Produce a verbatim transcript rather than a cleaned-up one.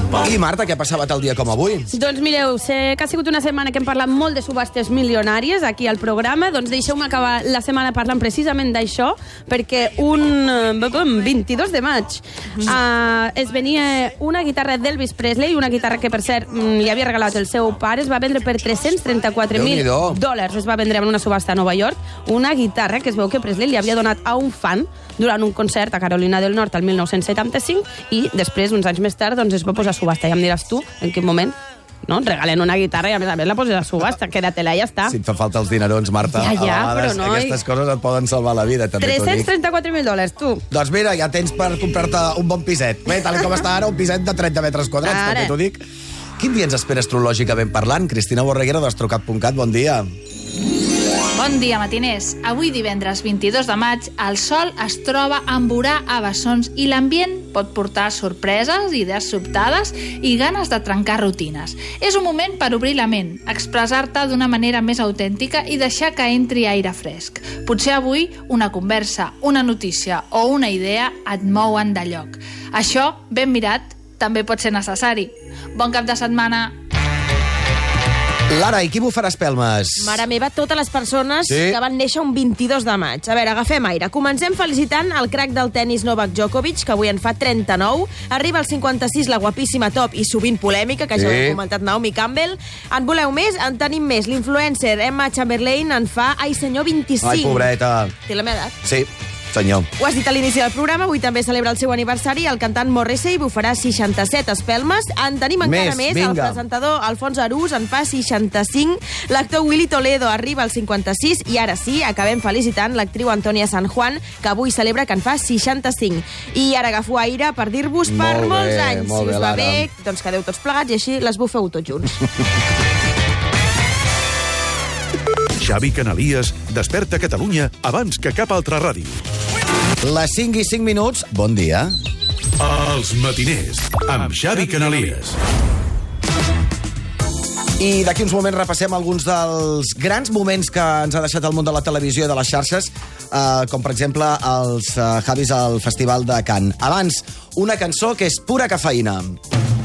I Marta, què passava tal dia com avui? Doncs mireu, sé que ha sigut una setmana que hem parlat molt de subhastes milionàries aquí al programa, doncs deixeu-me acabar la setmana parlant precisament d'això, perquè un vint-i-dos de maig uh, es venia una guitarra d'Elvis Presley, una guitarra que per cert li havia regalat el seu pare, es va vendre per tres-cents trenta-quatre mil dòlars, es va vendre en una subhasta a Nova York, una guitarra que es veu que Presley li havia donat a un fan durant un concert a Carolina del Nord al mil nou-cents setanta-cinc i després, uns anys més tard, doncs es va posar a subhasta. Ja em diràs tu en quin moment no? Regalen una guitarra i a més a més la poses a subhasta, queda-te-la i ja està. Si et fa falta els dinerons, Marta, ja, ja, a vegades però no, aquestes coses et poden salvar la vida, també t'ho dic. tres-cents trenta-quatre mil dòlars, tu. Doncs mira, ja tens per comprar-te un bon piset. Bé, tal com està ara, un piset de trenta metres quadrats, Ara. també t'ho dic. Quin dia ens espera astrològicament parlant? Cristina Borreguera, d'astrocat punt cat, bon dia. Bon dia, matiners. Avui, divendres vint-i-dos de maig, el sol es troba amb Urà a bessons i l'ambient pot portar sorpreses, idees sobtades i ganes de trencar rutines. És un moment per obrir la ment, expressar-te d'una manera més autèntica i deixar que entri aire fresc. Potser avui una conversa, una notícia o una idea et mouen de lloc. Això, ben mirat, també pot ser necessari. Bon cap de setmana! Lara, i qui bufarà espelmes? Mare meva, totes les persones Sí. que van néixer un vint-i-dos de maig. A veure, agafem aire. Comencem felicitant el crac del tennis Novak Djokovic, que avui en fa trenta-nou. Arriba als cinquanta-sis la guapíssima top i sovint polèmica, que ja Sí. ho ha comentat Naomi Campbell. En voleu més? En tenim més. L'influencer Emma Chamberlain en fa, ai senyor, vint-i-cinc. Ai, pobreta. Té la meva edat. Sí, senyor. Ho has dit a l'inici del programa, avui també celebra el seu aniversari. El cantant Morrissey bufarà seixanta-set espelmes. En tenim encara Més, més. vinga. El presentador Alfons Arús en fa seixanta-cinc. L'actor Willy Toledo arriba als cinquanta-sis. I ara sí, acabem felicitant l'actriu Antònia San Juan, que avui celebra que en fa seixanta-cinc. I ara agafo aire per dir-vos per Molt bé, molts anys. molt Si bé, us va Lara. bé, doncs quedeu tots plegats i així les bufeu tots junts. Xavi Canalies desperta Catalunya abans que cap altra ràdio. Les cinc i cinc minuts, bon dia. Els matiners, amb Xavi Canalies. I d'aquí uns moments repassem alguns dels grans moments que ens ha deixat el món de la televisió i de les xarxes, eh, com per exemple els eh, Javis al Festival de Cannes. Abans, una cançó que és pura cafeïna.